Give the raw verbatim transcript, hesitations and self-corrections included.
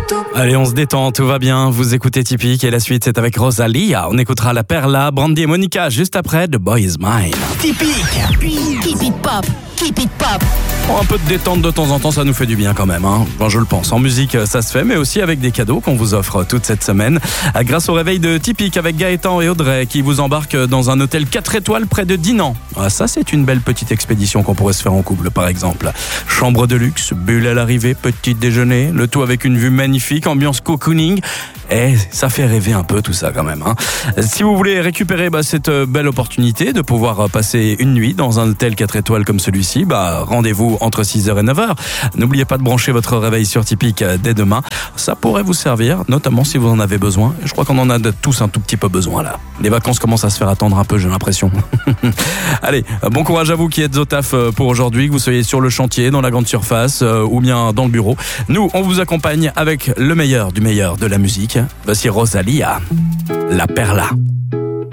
Allez, on se détend, tout va bien. Vous écoutez Typique et la suite, c'est avec Rosalia. On écoutera la Perla, Brandy et Monica juste après The Boy Is Mine. Typique. Keep it pop. Keep it pop. Oh, un peu de détente de temps en temps, ça nous fait du bien quand même, hein. Bon, je le pense. En musique, ça se fait, mais aussi avec des cadeaux qu'on vous offre toute cette semaine. Grâce au réveil de Typique avec Gaëtan et Audrey qui vous embarquent dans un hôtel quatre étoiles près de Dinan. Ah, ça, c'est une belle petite expédition qu'on pourrait se faire en couple, par exemple. Chambre de luxe, bulle à l'arrivée, petit déjeuner, le tout avec une vue magnifique, ambiance cocooning. Et ça fait rêver un peu tout ça quand même, hein. Si vous voulez récupérer bah, cette belle opportunité de pouvoir passer une nuit dans un hôtel quatre étoiles comme celui-ci, bah, rendez-vous entre six heures et neuf heures. N'oubliez pas de brancher votre réveil sur Typique dès demain. Ça pourrait vous servir, notamment si vous en avez besoin. Je crois qu'on en a tous un tout petit peu besoin là. Les vacances commencent à se faire attendre un peu, j'ai l'impression. Allez, bon courage à vous qui êtes au taf pour aujourd'hui, que vous soyez sur le chantier, dans la grande surface ou bien dans le bureau. Nous, on vous accompagne avec le meilleur du meilleur de la musique. Voici Rosalia, la Perla.